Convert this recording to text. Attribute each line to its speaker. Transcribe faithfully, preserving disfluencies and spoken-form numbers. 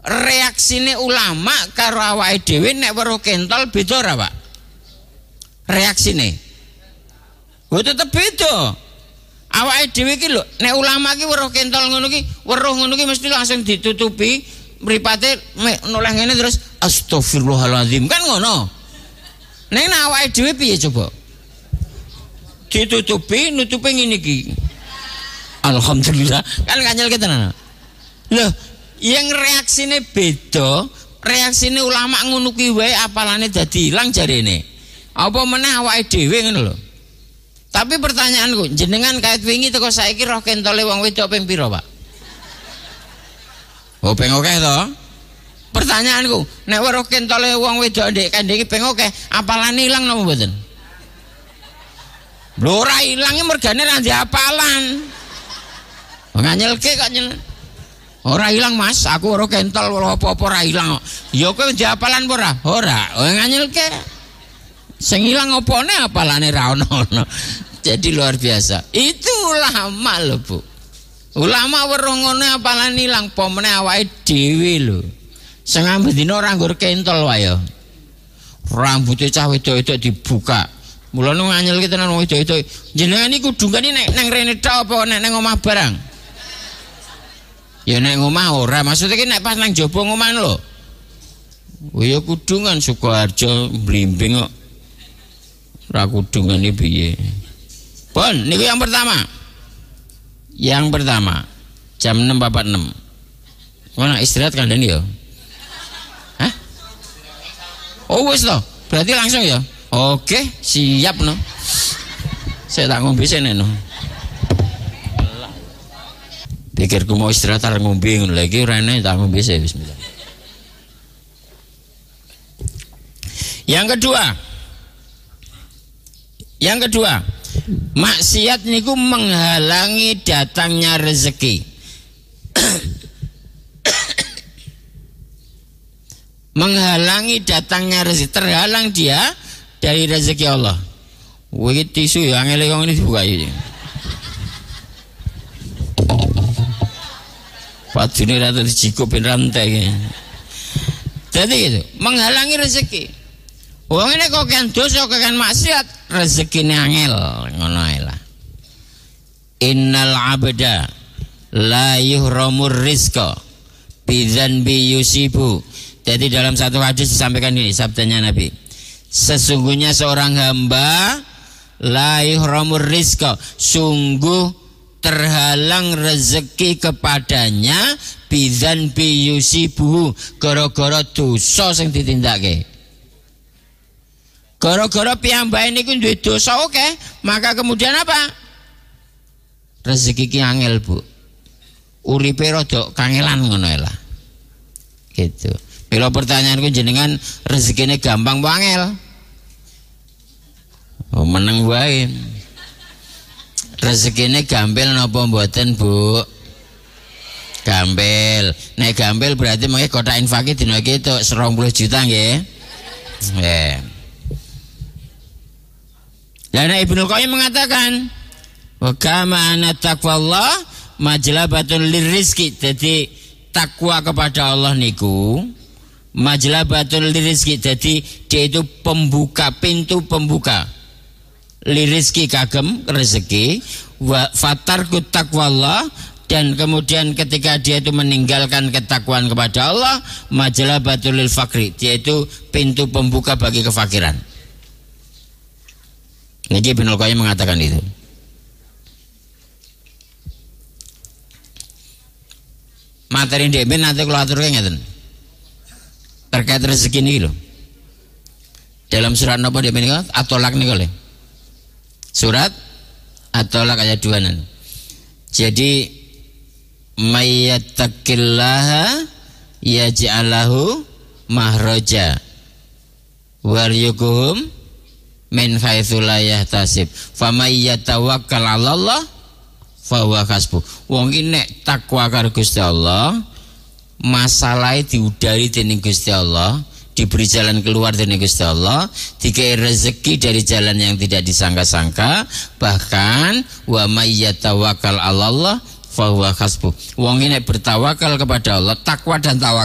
Speaker 1: reaksine ulama karo awake dhewe nek weruh kentol beda ora, Pak? Reaksine. Oh tetep beda. Awake dhewe iki lho, nek ulama iki weruh kentol ngono iki, weruh ngono iki mesti langsung ditutupi, mripate noleh ngene terus astagfirullahaladzim kan ngono. Nek awake dhewe piye coba? Ditutupi, nutupi ngene iki. Alhamdulillah, kan nganyel tenan. Loh, yang reaksine beda, reaksine ulama ngono kuwi wae apalane dadi ilang jarene. Apa meneh awake dhewe ngono lho. Tapi pertanyaanku, jenengan kait wingi teko saiki roh kentole wong wedok ping pira, Pak? Oh, ping akeh to? Pertanyaanku, nek weruh kentole wong wedok ndek kandhe iki ping akeh, apalane ilang napa mboten? Lho ora ilange mergane ra ndek apalan. Nganyelke kok nyel. Ora ilang Mas, aku weruh kentol apa-apa ora ilang kok. Ya kowe ndek apalan apa ora? Ora. Nganyelke. Sing ilang opone apalane ra ono. Jadi luar biasa. Itu ulama lho, Bu. Ulama weruh ngono apalane ilang pomene awake dhewe lho. Sing ambek dina ora nggur kentol wae ya. Rambuté cah wedok-wedok dibuka. Mulane nganyelke tenan wong wedok-wedok. Jenengan iki kudungane nek nang rene tok apa nek nang omah barang? Ya nek omah ora, maksudnya ki nek pas nang jaba omah lho. Oh ya kudungan Sukoharjo blimbing kok. Ora kudungane piye. Pun niku yang pertama. Yang pertama jam enam empat puluh enam. Mana istirahat kandhani ya? Hah? Oh wis to. Berarti langsung ya. Oke, siap no. Saya tak ngombe sene no. Pikirku mau istirahat arep ngombe ngono lagi rene tak ngombe sene bismillah. Yang kedua. Yang kedua, maksiat niku menghalangi datangnya rezeki. Menghalangi datangnya rezeki, terhalang dia dari rezeki Allah. Wih tisu ya, angel wong ini dibuka ya. Padune ratu dijikupin rantai. Jadi gitu, menghalangi rezeki. Wong ini kok kan dosa, kok kan maksiat, rezekine angel ngono ae lah. Innal abda la yuhramur rizqa bidzanbi yusibu. Jadi dalam satu hadis disampaikan ini sabdanya Nabi. Sesungguhnya seorang hamba la yuhramur rizqa, sungguh terhalang rezeki kepadanya bidzanbi yusibu, gara-gara dosa sing ditindakake. Gara-gara piyambake niku duwe dosa oke, okay. Maka kemudian apa? Rezeki ki angel, Bu. Uripe rada kangelan ngono lah. Gitu. Bila pertanyaanku jenengan rezekine gampang apa angel? Oh, meneng wae. Rezekine gampil napa mboten, Bu? Gampil. Nek gampil berarti mengke kotak infake dina iki tok serong puluh juta nggih. Nggih. Dan Ibnu Qayyim mengatakan, wa kama anna taqwallah majlabatun lirizki. Jadi takwa kepada Allah niku majlabatun lirizki. Jadi dia itu pembuka, pintu pembuka lirizki kagem rezeki. Wa fatarku taqwallah, dan kemudian ketika dia itu meninggalkan ketakwaan kepada Allah, majlabatul lil fakri, dia itu pintu pembuka bagi kefakiran. Niki Ibnu Qayyim mengatakan itu. Materi D B nanti kalau aturke ngeten. Terkait rezeki niki lho. Dalam surat napa D B niku? At-Tolak niku lho. Surat At-Tolak ayat dua nan. Jadi mayyattaqillaha yaj'alahu mahraja waryukuhum min haitsu la yahtasib famay yatawakkal 'ala Allah fa huwa hasbuh. Wong iki nek takwa karo Gusti Allah, masalahe diudari dening Gusti Allah, diberi jalan keluar dening Gusti Allah, dikei rezeki dari jalan yang tidak disangka-sangka, bahkan wa may yatawakkal 'ala Allah fa huwa hasbuh. Wong iki nek bertawakal kepada Allah, takwa dan tawakal